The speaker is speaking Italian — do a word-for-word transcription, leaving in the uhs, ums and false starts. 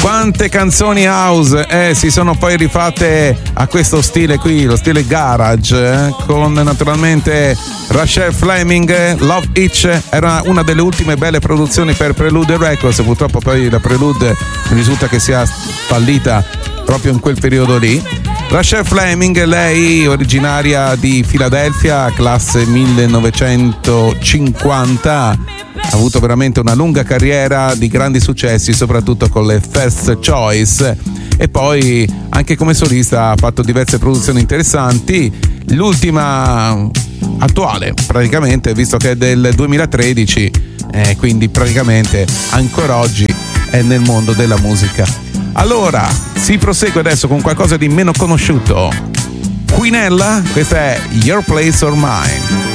Quante canzoni house eh, si sono poi rifatte a questo stile qui, lo stile garage, eh, con naturalmente Rachel Fleming. Love Itch era una delle ultime belle produzioni per Prelude Records, purtroppo poi la Prelude risulta che sia fallita proprio in quel periodo lì. Rachel Fleming, lei originaria di Filadelfia, classe millenovecentocinquanta, ha avuto veramente una lunga carriera di grandi successi, soprattutto con le First Choice, e poi anche come solista ha fatto diverse produzioni interessanti. L'ultima attuale praticamente, visto che è del duemilatredici, eh, quindi praticamente ancora oggi è nel mondo della musica. Allora, si prosegue adesso con qualcosa di meno conosciuto. Quinella, questa è Your Place or Mine.